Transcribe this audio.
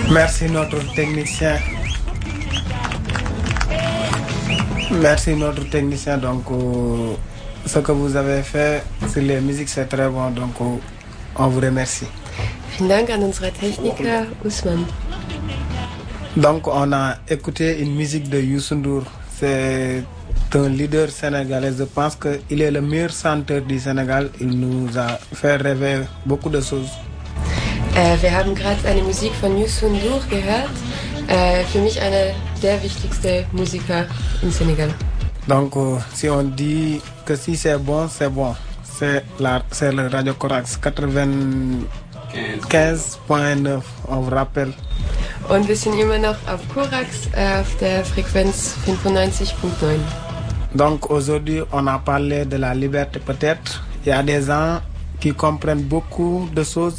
Merci notre technicien. Merci notre technicien. Donc, ce que vous avez fait sur les musiques, c'est très bon. Donc, on vous remercie. Vielen Dank an unsere Techniker, Usman. Donc, on a écouté une musique de Youssou N'Dour. C'est un leader sénégalais. Je pense qu'il est le meilleur chanteur du Sénégal. Il nous a fait rêver beaucoup de choses. Wir haben gerade eine Musik von Youssou N'Dour gehört. Für mich einer der wichtigsten Musiker im Sénégal. Donc, si on dit que si c'est bon, c'est bon. C'est le Radio Corax 95.9, on vous rappelle. Und wir sind immer noch auf Corax, auf der Frequenz 95.9. Donc, aujourd'hui, on a parlé de la liberté peut-être. Il y a des gens qui comprennent beaucoup de choses